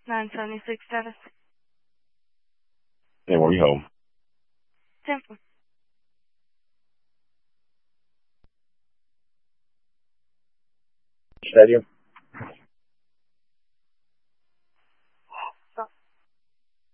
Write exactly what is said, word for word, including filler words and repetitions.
nine seventy-six status. And were you home? Temple. Stadium?